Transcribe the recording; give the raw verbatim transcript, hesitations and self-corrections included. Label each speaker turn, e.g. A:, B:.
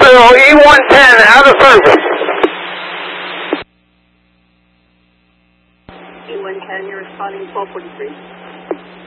A: zero, E one ten, out of service.
B: E one ten, you're responding twelve forty-three.